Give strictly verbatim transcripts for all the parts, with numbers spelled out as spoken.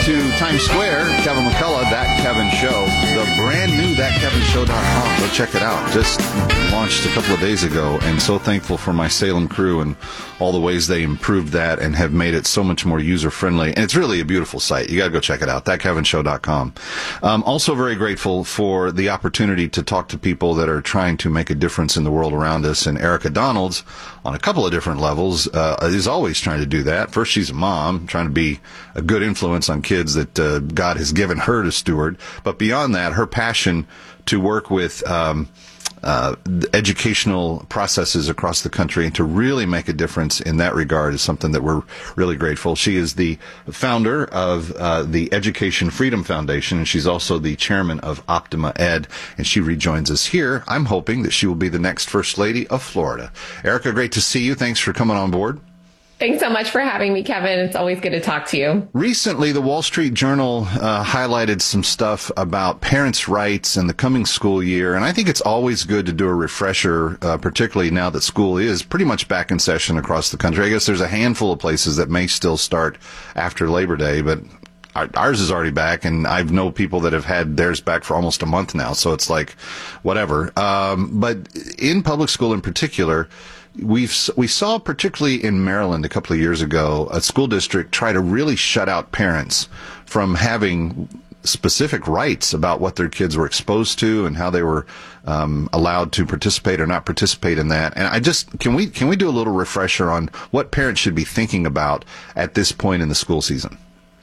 to Times Square. Kevin McCullough, That Kevin Show. The brand new that kevin show dot com. Go check it out. Just launched a couple of days ago, and so thankful for my Salem crew and all the ways they improved that and have made it so much more user-friendly. And it's really a beautiful site. You got to go check it out, that kevin show dot com. Um, also very grateful for the opportunity to talk to people that are trying to make a difference in the world around us. And Erica Donalds, on a couple of different levels, uh, is always trying to do that. First, she's a mom, trying to be a good influence on kids that uh, God has given her to steward. But beyond that, her passion to work with um, uh, educational processes across the country and to really make a difference in that regard is something that we're really grateful. She is the founder of uh, the Education Freedom Foundation, and she's also the chairman of Optima Ed, and she rejoins us here. I'm hoping that she will be the next First Lady of Florida. Erica, great to see you. Thanks for coming on board. Thanks so much for having me, Kevin. It's always good to talk to you. Recently, the Wall Street Journal uh, highlighted some stuff about parents' rights and the coming school year, and I think it's always good to do a refresher, uh, particularly now that school is pretty much back in session across the country. I guess there's a handful of places that may still start after Labor Day, but ours is already back, and I know people that have had theirs back for almost a month now, so it's like whatever. Um, but in public school in particular, We've we saw, particularly in Maryland a couple of years ago, a school district try to really shut out parents from having specific rights about what their kids were exposed to and how they were um, allowed to participate or not participate in that. And I just can we can we do a little refresher on what parents should be thinking about at this point in the school season?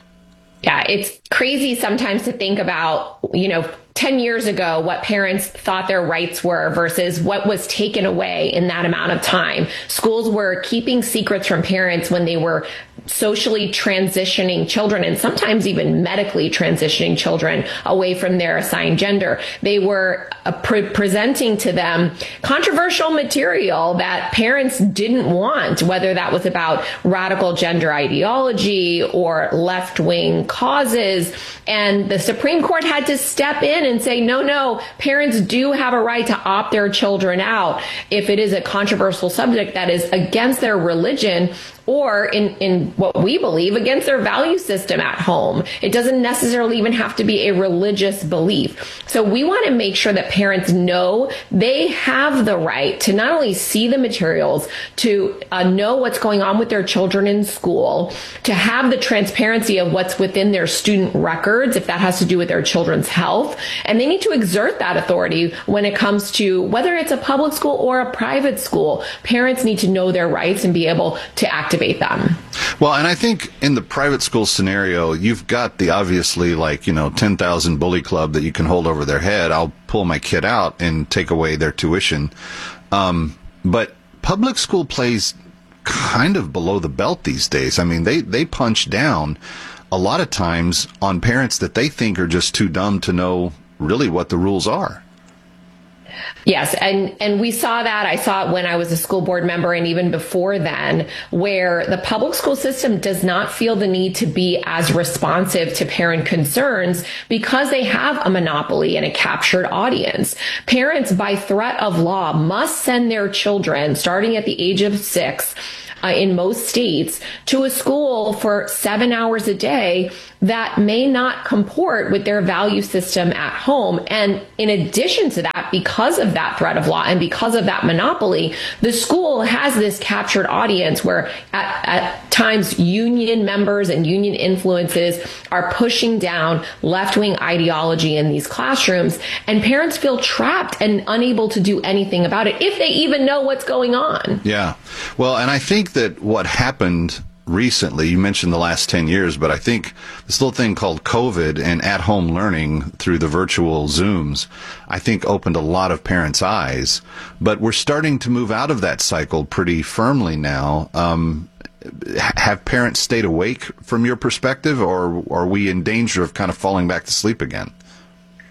Yeah, it's crazy sometimes to think about, you know, ten years ago, what parents thought their rights were versus what was taken away in that amount of time. Schools were keeping secrets from parents when they were socially transitioning children and sometimes even medically transitioning children away from their assigned gender. They were uh, pre- presenting to them controversial material that parents didn't want, whether that was about radical gender ideology or left-wing causes. And the Supreme Court had to step in and say, no, no, parents do have a right to opt their children out if it is a controversial subject that is against their religion or in, in what we believe against their value system at home. It doesn't necessarily even have to be a religious belief. So we want to make sure that parents know they have the right to not only see the materials, to uh, know what's going on with their children in school, to have the transparency of what's within their student records, if that has to do with their children's health. And they need to exert that authority when it comes to whether it's a public school or a private school. Parents need to know their rights and be able to activate them. Well, and I think in the private school scenario, you've got the obviously like, you know, ten thousand bully club that you can hold over their head. I'll pull my kid out and take away their tuition. Um, but public school plays kind of below the belt these days. I mean, they, they punch down a lot of times on parents that they think are just too dumb to know really what the rules are. Yes, and, and we saw that. I saw it when I was a school board member and even before then, where the public school system does not feel the need to be as responsive to parent concerns because they have a monopoly and a captured audience. Parents, by threat of law, must send their children, starting at the age of six, Uh, in most states, to a school for seven hours a day that may not comport with their value system at home. And in addition to that, because of that threat of law and because of that monopoly, the school has this captured audience where at, at times union members and union influences are pushing down left-wing ideology in these classrooms, and parents feel trapped and unable to do anything about it if they even know what's going on. Yeah. Well, and I think that what happened recently, you mentioned the last ten years, but I think this little thing called COVID and at-home learning through the virtual Zooms, I think opened a lot of parents' eyes. But we're starting to move out of that cycle pretty firmly now. Um, have parents stayed awake from your perspective, or are we in danger of kind of falling back to sleep again?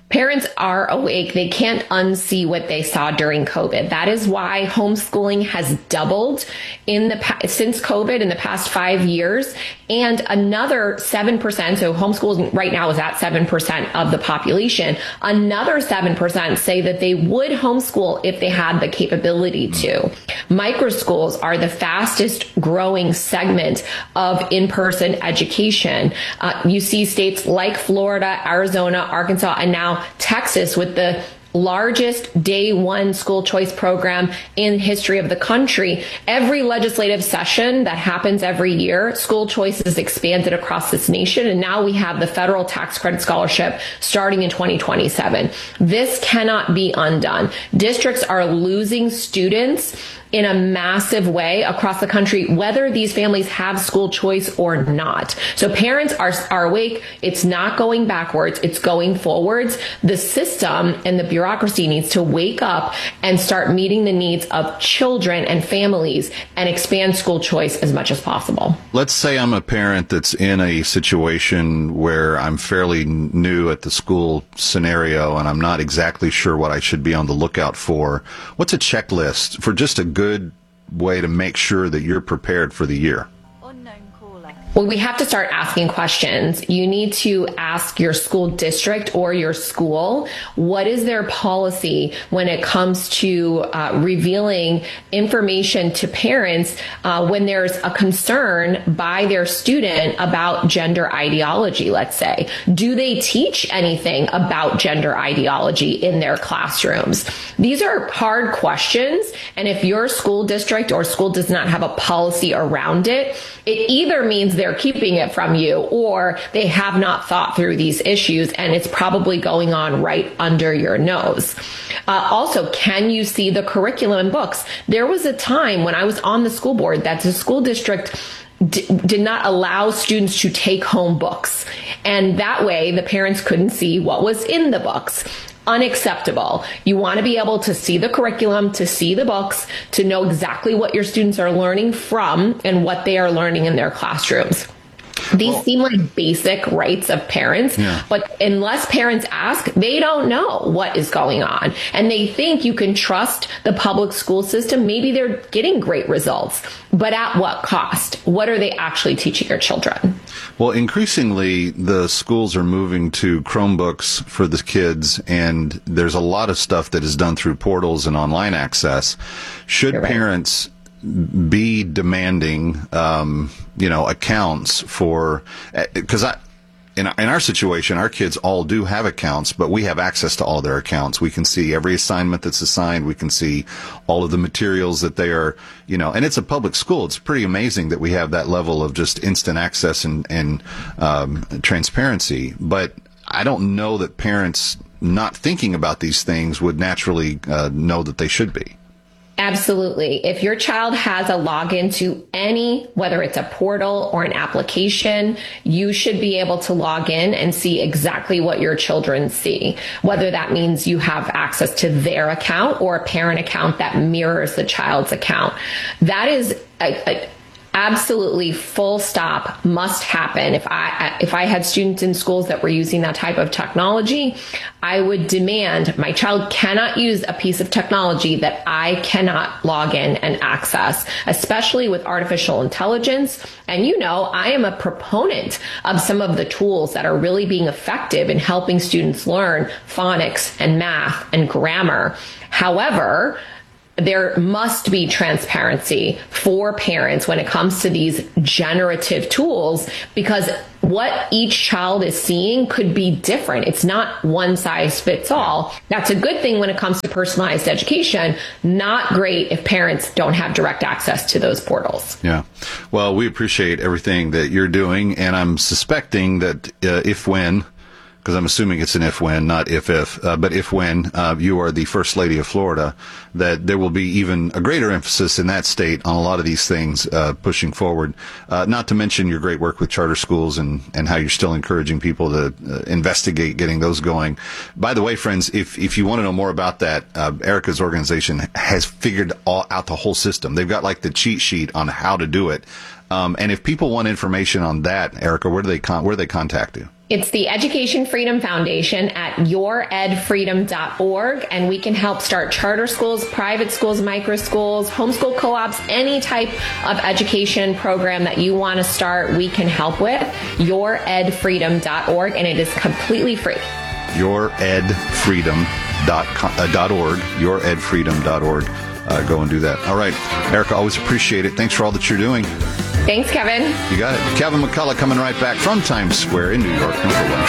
Parents are awake. They can't unsee what they saw during COVID. That is why homeschooling has doubled in the pa- since COVID in the past five years, and another seven percent. So homeschooling right now is at seven percent of the population. Another seven percent say that they would homeschool if they had the capability to. Microschools are the fastest growing segment of in-person education. Uh, you see states like Florida, Arizona, Arkansas, and now Texas with the largest day one school choice program in history of the country. Every legislative session that happens every year, school choice is expanded across this nation. And now we have the federal tax credit scholarship starting in twenty twenty-seven. This cannot be undone. Districts are losing students in a massive way across the country, whether these families have school choice or not. So parents are, are awake. It's not going backwards. It's going forwards. The system and the bureaucracy needs to wake up and start meeting the needs of children and families and expand school choice as much as possible. Let's say I'm a parent that's in a situation where I'm fairly new at the school scenario and I'm not exactly sure what I should be on the lookout for. What's a checklist for just a good way to make sure that you're prepared for the year? Well, we have to start asking questions. You need to ask your school district or your school, what is their policy when it comes to uh, revealing information to parents uh, when there's a concern by their student about gender ideology, let's say. Do they teach anything about gender ideology in their classrooms? These are hard questions, and if your school district or school does not have a policy around it, it either means they're keeping it from you or they have not thought through these issues and it's probably going on right under your nose. Uh, also, can you see the curriculum in books? There was a time when I was on the school board that the school district d- did not allow students to take home books. And that way the parents couldn't see what was in the books. Unacceptable. You want to be able to see the curriculum, to see the books, to know exactly what your students are learning from and what they are learning in their classrooms. These well, seem like basic rights of parents, yeah. But unless parents ask, they don't know what is going on. And they think you can trust the public school system. Maybe they're getting great results, but at what cost? What are they actually teaching your children? Well, increasingly, the schools are moving to Chromebooks for the kids, and there's a lot of stuff that is done through portals and online access. Should right. parents be demanding, um, you know, accounts for, because I, in, in our situation, our kids all do have accounts, but we have access to all their accounts. We can see every assignment that's assigned. We can see all of the materials that they are, you know, and it's a public school. It's pretty amazing that we have that level of just instant access and, and um, transparency. But I don't know that parents not thinking about these things would naturally uh, know that they should be. Absolutely. If your child has a login to any, whether it's a portal or an application, you should be able to log in and see exactly what your children see, whether that means you have access to their account or a parent account that mirrors the child's account. That is a, a absolutely full stop must happen. If I if I had students in schools that were using that type of technology, I would demand my child cannot use a piece of technology that I cannot log in and access, especially with artificial intelligence. And you know, I am a proponent of some of the tools that are really being effective in helping students learn phonics and math and grammar. However, there must be transparency for parents when it comes to these generative tools, because what each child is seeing could be different. It's not one size fits all. That's a good thing when it comes to personalized education. Not great if parents don't have direct access to those portals. Yeah. Well, we appreciate everything that you're doing, and I'm suspecting that uh, if when because I'm assuming it's an if-when, not if-if, uh, but if-when uh, you are the First Lady of Florida, that there will be even a greater emphasis in that state on a lot of these things uh, pushing forward, uh, not to mention your great work with charter schools and, and how you're still encouraging people to uh, investigate getting those going. By the way, friends, if, if you want to know more about that, uh, Erica's organization has figured all, out the whole system. They've got like the cheat sheet on how to do it. Um, and if people want information on that, Erica, where do they con- where do they contact you? It's the Education Freedom Foundation at your ed freedom dot org, and we can help start charter schools, private schools, micro schools, homeschool co-ops, any type of education program that you want to start, we can help with. your ed freedom dot org, and it is completely free. your ed freedom dot org, your ed freedom dot org. Uh, go and do that. All right, Erica, always appreciate it. Thanks for all that you're doing. Thanks, Kevin. You got it. Kevin McCullough coming right back from Times Square in New York. Don't go away.